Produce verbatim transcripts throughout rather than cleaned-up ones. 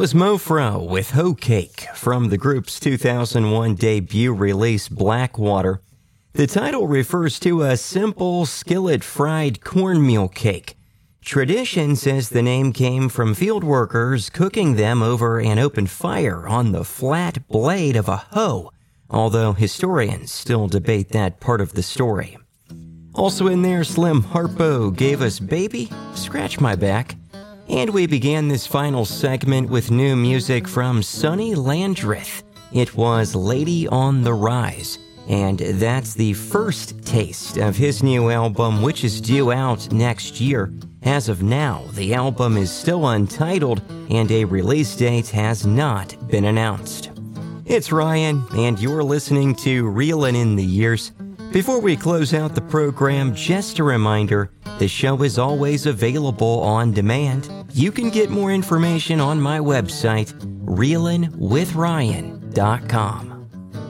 was Mofro with Hoe Cake from the group's two thousand one debut release Blackwater. The title refers to a simple skillet-fried cornmeal cake. Tradition says the name came from field workers cooking them over an open fire on the flat blade of a hoe, although historians still debate that part of the story. Also in there, Slim Harpo gave us Baby, Scratch My Back. And we began this final segment with new music from Sonny Landreth. It was Lady on the Rise, and that's the first taste of his new album, which is due out next year. As of now, the album is still untitled, and a release date has not been announced. It's Ryan, and you're listening to Reelin' in the Years. Before we close out the program, just a reminder, the show is always available on demand. You can get more information on my website, reelin with ryan dot com.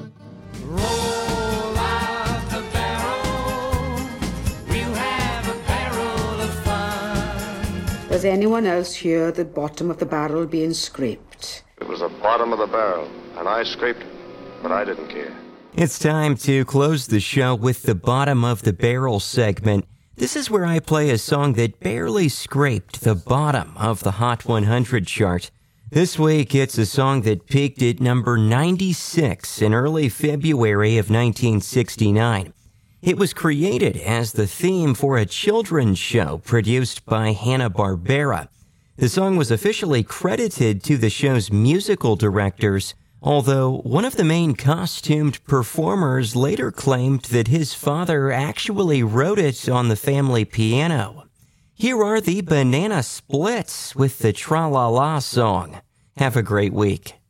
Roll out the barrel, we'll have a barrel of fun. Does anyone else hear the bottom of the barrel being scraped? It was the bottom of the barrel, and I scraped it, but I didn't care. It's time to close the show with the bottom of the barrel segment. This is where I play a song that barely scraped the bottom of the Hot one hundred chart. This week, it's a song that peaked at number ninety-six in early February of nineteen sixty-nine. It was created as the theme for a children's show produced by Hanna-Barbera. The song was officially credited to the show's musical directors, although one of the main costumed performers later claimed that his father actually wrote it on the family piano. Here are the Banana Splits with the Tra-La-La song. Have a great week.